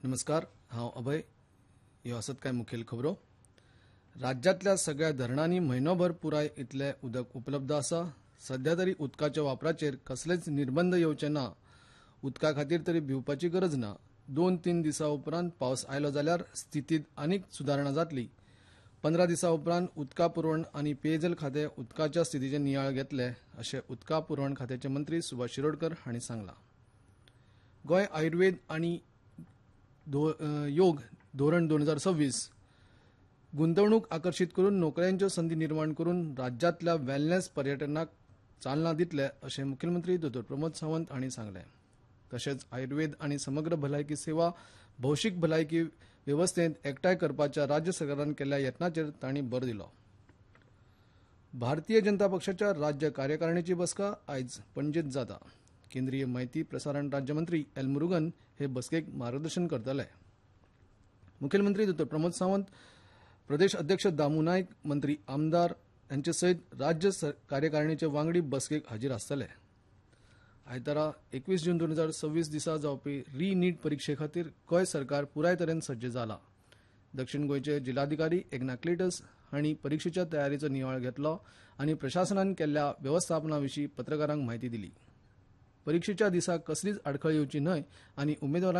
नमस्कार, हांव अभय. ह्यो आसत कांय मुखेल खबरो. राज्यांतल्या सगळ्या धरणांनी म्हयनोभर पुराय इतले उदक उपलब्ध आसा. सध्या तरी उदकाच्या वापराचेर कसलेच निर्बंध येवचे ना. उदका खातीर तरी भिवपाची गरज ना. 2-3 दिसां उपरांत पावस आयलो जाल्यार स्थितीत आनीक सुदारणा जातली. 15 दिसां उपरांत उदका पुरवण आनी पेयजल खातें उदकाच्या स्थितीचे नियाळ घेतले, अशें उदका पुरवण खात्याचे मंत्री सुभाष शिरोडकर हांणी सांगलां. गोंय आयुर्वेद आनी योग धोरण 2026 गुंतवणूक आकर्षित करून नोकऱ्यांच्यो संदी निर्माण करून राज्यांतल्या वेलनेस पर्यटनाक चालना दितले, अशें मुखेलमंत्री दोतोर प्रमोद सावंत हांणी सांगलें. तशेंच आयुर्वेद आनी समग्र भलायकी सेवा भौशीक भलायकी वेवस्थेंत एकठांय करपाच्या राज्य सरकारान केल्ल्या यत्नाचेर तांणी भर दिलो. भारतीय जनता पक्षाच्या राज्य कार्यकारिणीची बसका आयज पणजेंत जाता. केंद्रीय म्हायती प्रसारण राज्यमंत्री एल. मुरुगन हे बसकेक मार्गदर्शन करतले. मुखेलमंत्री दोतोर प्रमोद सावंत, प्रदेश अध्यक्ष दामू नायक, मंत्री आमदार यांचे सयत राज्य कार्यकारिणीचे वांगडी बसकेक हाजीर आसतले. आयतारा 21 जून 2026 दिसा जावपी नीट परीक्षे खातीर गोंय सरकार पुराय तरेन सज्ज जाला. दक्षिण गोंयचे जिल्हाधिकारी एकनाथ क्लेटस हांणी परीक्षेच्या तयारीचो नियाळ घेतलो आनी प्रशासनान केल्ल्या वेवस्थापनाविशीं पत्रकारांक म्हायती दिली. परीक्षेच्या दिसा कसलीच आडखळ येवची न्हय आनी उमेदवारांक